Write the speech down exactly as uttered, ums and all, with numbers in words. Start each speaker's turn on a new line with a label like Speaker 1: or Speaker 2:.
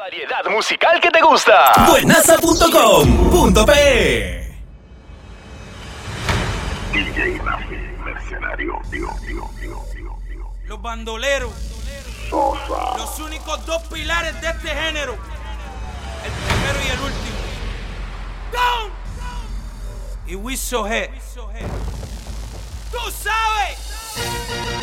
Speaker 1: variedad musical que te gusta.
Speaker 2: Buenaza punto com punto pe.
Speaker 3: D J Mercenario, digo, digo, digo, digo, digo.
Speaker 4: Los bandoleros.
Speaker 3: Sosa.
Speaker 4: Los únicos dos pilares de este género. El primero y el último. ¡Go! Y Wiso G. ¡Tú sabes!